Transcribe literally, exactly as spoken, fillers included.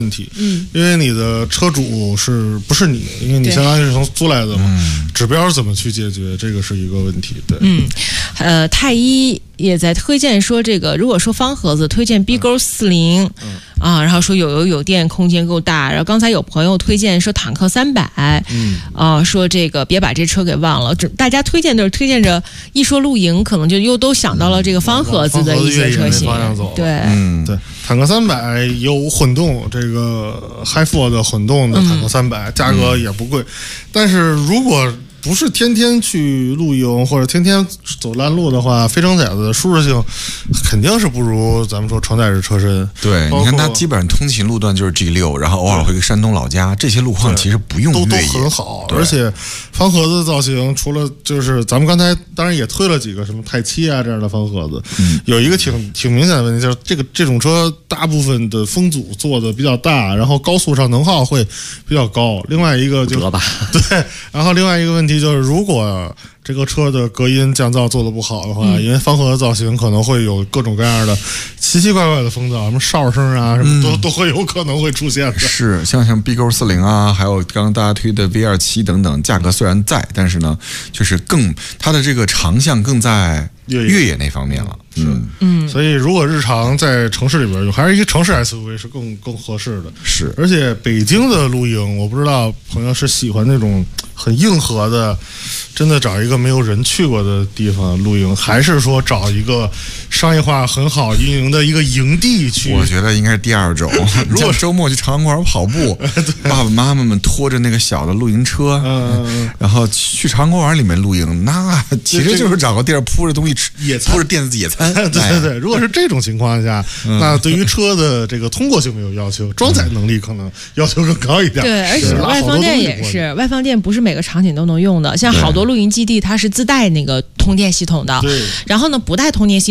问题，嗯，因为你的车主是不是你？因为你相当于是从租来的嘛，嗯、指标怎么去解决，这个是一个问题。对， 嗯，呃，太一也在推荐说，这个如果说方盒子推荐 B 勾四零，嗯啊，然后说有油有电，空间够大。然后刚才有朋友推荐说坦克三百，嗯啊，说这个别把这车给忘了。大家推荐都是推荐着，一说露营，可能就又都想到了这个方盒子的一些车型。对， 嗯，对，坦克三百有混动，这个 Hi-Four 的混动的坦克三百、嗯、价格也不贵，但是如果不是天天去露营或者天天走烂路的话，非承载的舒适性肯定是不如咱们说承载式车身。 对，你看它基本上通勤路段就是 G 六， 然后偶尔回个山东老家，这些路况其实不用都都很好。而且方盒子造型，除了就是咱们刚才当然也推了几个什么太七啊这样的方盒子，嗯、有一个挺挺明显的问题，就是这个这种车大部分的风阻做的比较大，然后高速上能耗会比较高。另外一个就吧对，然后另外一个问题。就是如果这个车的隔音降噪做得不好的话，嗯、因为方盒的造型可能会有各种各样的奇奇怪怪的风噪，什么哨声啊，什么都、嗯、都会有可能会出现的。 是，像像 B 勾四零啊，还有刚刚大家推的 V 二七等等，价格虽然在，但是呢，就是更它的这个长项更在越野那方面了。 嗯嗯，所以如果日常在城市里边用，还是一个城市 S U V 是更更合适的。 是， 而且北京的露营，我不知道朋友是喜欢那种很硬核的，真的找一个没有人去过的地方露营，还是说找一个商业化很好运营的一个营地去？ 我觉得应该是第二种。如果周末去长安公园跑步，爸爸妈妈们拖着那个小的露营车，嗯、然后去长安公园里面露营，那其实就是找个地儿铺着东西吃， 野餐， 铺着垫子野餐。 对对对，如果是这种情况下，嗯、那对于车的这个通过性没有要求，装载能力可能要求更高一点。 对，而且外放电也是，外放电不是每个场景都能用的，像好多露营基地它是自带那个通电系统的， 对， 然后呢不带通电系统。